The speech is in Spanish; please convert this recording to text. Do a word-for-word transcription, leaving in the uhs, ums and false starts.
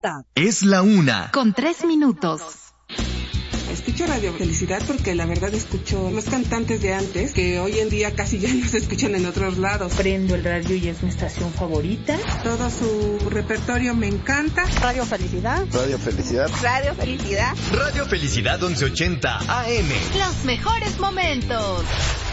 Libertad. Es la una. Con tres minutos. Escucho Radio Felicidad porque la verdad escucho los cantantes de antes que hoy en día casi ya no se escuchan en otros lados. Prendo el radio y es mi estación favorita. Todo su repertorio me encanta. Radio Felicidad. Radio Felicidad. Radio Felicidad. Radio Felicidad once ochenta A M. Los mejores momentos.